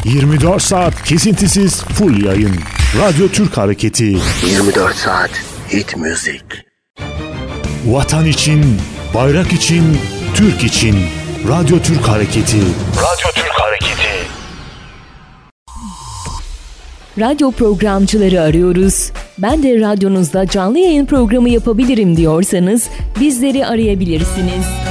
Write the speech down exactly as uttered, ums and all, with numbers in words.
yirmi dört saat kesintisiz full yayın. Radyo Türk Hareketi. yirmi dört saat hit müzik. Vatan için, bayrak için, Türk için. Radyo Türk Hareketi. Radyo Türk Hareketi. Radyo programcıları arıyoruz. Ben de radyonuzda canlı yayın programı yapabilirim diyorsanız bizleri arayabilirsiniz.